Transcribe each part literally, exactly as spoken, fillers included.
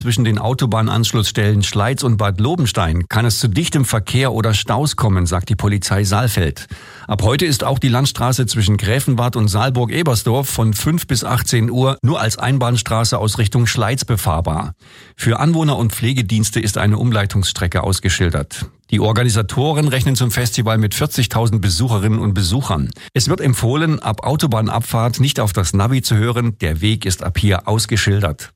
Zwischen den Autobahnanschlussstellen Schleiz und Bad Lobenstein kann es zu dichtem Verkehr oder Staus kommen, sagt die Polizei Saalfeld. Ab heute ist auch die Landstraße zwischen Gräfenwart und Saalburg-Ebersdorf von fünf bis achtzehn Uhr nur als Einbahnstraße aus Richtung Schleiz befahrbar. Für Anwohner und Pflegedienste ist eine Umleitungsstrecke ausgeschildert. Die Organisatoren rechnen zum Festival mit vierzigtausend Besucherinnen und Besuchern. Es wird empfohlen, ab Autobahnabfahrt nicht auf das Navi zu hören. Der Weg ist ab hier ausgeschildert.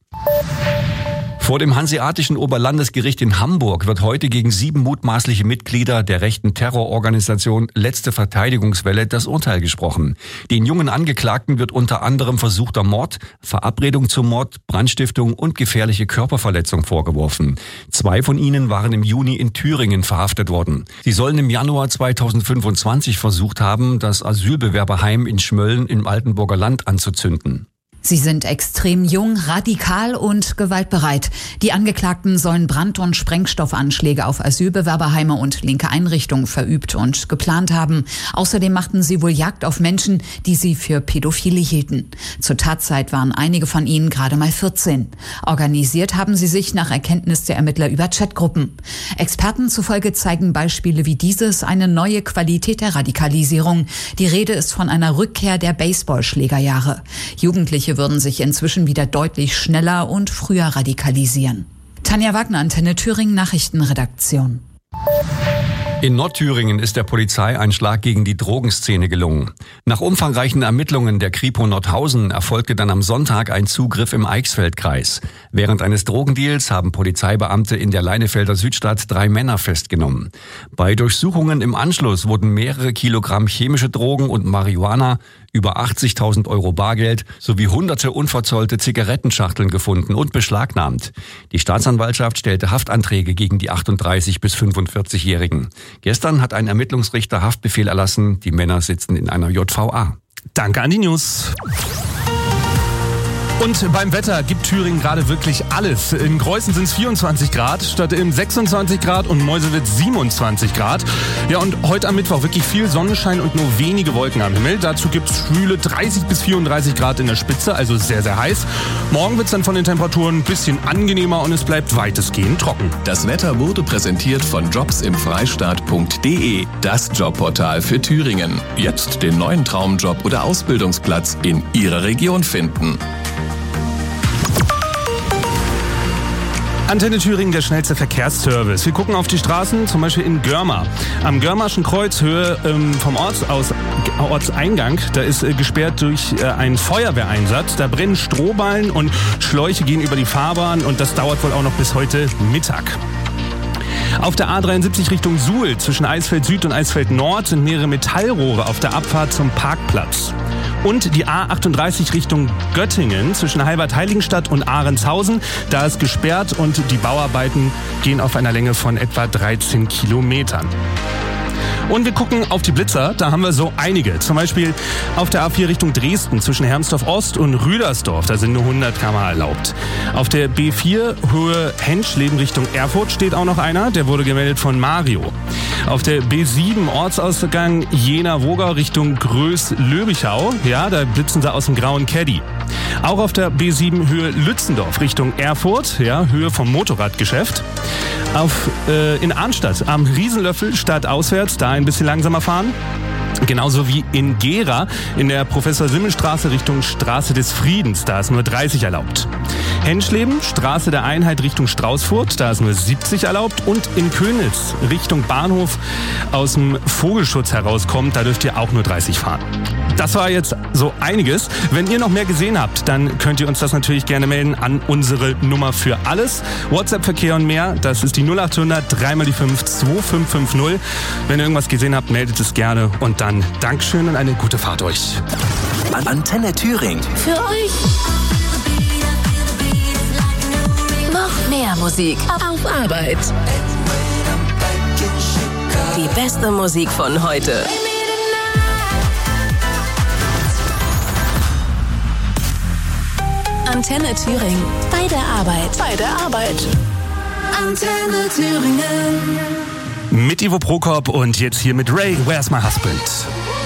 Vor dem Hanseatischen Oberlandesgericht in Hamburg wird heute gegen sieben mutmaßliche Mitglieder der rechten Terrororganisation Letzte Verteidigungswelle das Urteil gesprochen. Den jungen Angeklagten wird unter anderem versuchter Mord, Verabredung zum Mord, Brandstiftung und gefährliche Körperverletzung vorgeworfen. Zwei von ihnen waren im Juni in Thüringen verhaftet worden. Sie sollen im Januar zweitausendfünfundzwanzig versucht haben, das Asylbewerberheim in Schmölln im Altenburger Land anzuzünden. Sie sind extrem jung, radikal und gewaltbereit. Die Angeklagten sollen Brand- und Sprengstoffanschläge auf Asylbewerberheime und linke Einrichtungen verübt und geplant haben. Außerdem machten sie wohl Jagd auf Menschen, die sie für Pädophile hielten. Zur Tatzeit waren einige von ihnen gerade mal vierzehn. Organisiert haben sie sich nach Erkenntnis der Ermittler über Chatgruppen. Experten zufolge zeigen Beispiele wie dieses eine neue Qualität der Radikalisierung. Die Rede ist von einer Rückkehr der Baseballschlägerjahre. Jugendliche würden sich inzwischen wieder deutlich schneller und früher radikalisieren. Tanja Wagner, Antenne Thüringen, Nachrichtenredaktion. In Nordthüringen ist der Polizei ein Schlag gegen die Drogenszene gelungen. Nach umfangreichen Ermittlungen der Kripo Nordhausen erfolgte dann am Sonntag ein Zugriff im Eichsfeldkreis. Während eines Drogendeals haben Polizeibeamte in der Leinefelder Südstadt drei Männer festgenommen. Bei Durchsuchungen im Anschluss wurden mehrere Kilogramm chemische Drogen und Marihuana, über achtzigtausend Euro Bargeld sowie hunderte unverzollte Zigarettenschachteln gefunden und beschlagnahmt. Die Staatsanwaltschaft stellte Haftanträge gegen die achtunddreißig- bis fünfundvierzigjährigen. Gestern hat ein Ermittlungsrichter Haftbefehl erlassen. Die Männer sitzen in einer J V A. Danke an die News. Und beim Wetter gibt Thüringen gerade wirklich alles. In Greußen sind es vierundzwanzig Grad, statt im sechsundzwanzig Grad und Meuselwitz siebenundzwanzig Grad. Ja, und heute am Mittwoch wirklich viel Sonnenschein und nur wenige Wolken am Himmel. Dazu gibt es schwüle dreißig bis vierunddreißig Grad in der Spitze, also sehr, sehr heiß. Morgen wird es dann von den Temperaturen ein bisschen angenehmer und es bleibt weitestgehend trocken. Das Wetter wurde präsentiert von jobs im freistaat punkt de, das Jobportal für Thüringen. Jetzt den neuen Traumjob oder Ausbildungsplatz in Ihrer Region finden. Antenne Thüringen, der schnellste Verkehrsservice. Wir gucken auf die Straßen, zum Beispiel in Görma. Am Görmarschen Kreuz, Höhe ähm, vom Orts aus, Ortseingang, da ist äh, gesperrt durch äh, einen Feuerwehreinsatz. Da brennen Strohballen und Schläuche gehen über die Fahrbahn und das dauert wohl auch noch bis heute Mittag. Auf der A dreiundsiebzig Richtung Suhl zwischen Eisfeld Süd und Eisfeld Nord sind mehrere Metallrohre auf der Abfahrt zum Parkplatz. Und die A achtunddreißig Richtung Göttingen zwischen Heilbad-Heiligenstadt und Ahrenshausen. Da ist gesperrt und die Bauarbeiten gehen auf einer Länge von etwa dreizehn Kilometern. Und wir gucken auf die Blitzer, da haben wir so einige. Zum Beispiel auf der A vier Richtung Dresden zwischen Hermsdorf Ost und Rüdersdorf, da sind nur hundert Kilometer pro Stunde erlaubt. Auf der B vier Höhe Henschleben Richtung Erfurt steht auch noch einer, der wurde gemeldet von Mario. Auf der B sieben Ortsausgang Jena-Wogau Richtung Größ-Löbichau, ja, da blitzen sie aus dem grauen Caddy. Auch auf der B sieben Höhe Lützendorf Richtung Erfurt, ja, Höhe vom Motorradgeschäft. Auf, äh, in Arnstadt am Riesenlöffel stadtauswärts, da ein bisschen langsamer fahren. Genauso wie in Gera in der Professor-Simmel-Straße Richtung Straße des Friedens, da ist nur dreißig erlaubt. Henschleben, Straße der Einheit Richtung Straußfurt, da ist nur siebzig erlaubt. Und in Könitz Richtung Bahnhof aus dem Vogelschutz herauskommt, da dürft ihr auch nur dreißig fahren. Das war jetzt so einiges. Wenn ihr noch mehr gesehen habt, dann könnt ihr uns das natürlich gerne melden an unsere Nummer für alles. WhatsApp-Verkehr und mehr, das ist die null acht hundert drei mal die fünf zwei fünf fünf null. Wenn ihr irgendwas gesehen habt, meldet es gerne. Und dann Dankeschön und eine gute Fahrt euch. Antenne Thüringen. Für euch. Noch mehr Musik auf Arbeit. Die beste Musik von heute. Antenne Thüringen. Bei der Arbeit. Bei der Arbeit. Antenne Thüringen. Mit Ivo Prokop und jetzt hier mit Ray, Where's My Husband?